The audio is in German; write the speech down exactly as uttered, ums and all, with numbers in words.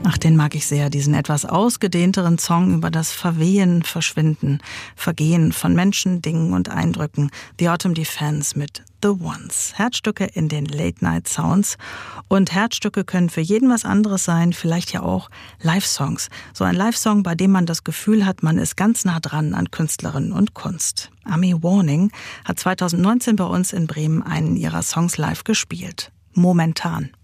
Ach, den mag ich sehr, diesen etwas ausgedehnteren Song über das Verwehen, Verschwinden, Vergehen von Menschen, Dingen und Eindrücken. The Autumn Defense mit The Ones. Herzstücke in den Late-Night-Sounds. Und Herzstücke können für jeden was anderes sein, vielleicht ja auch Live-Songs. So ein Live-Song, bei dem man das Gefühl hat, man ist ganz nah dran an Künstlerinnen und Kunst. Ami Warning hat zweitausendneunzehn bei uns in Bremen einen ihrer Songs live gespielt. Momentan.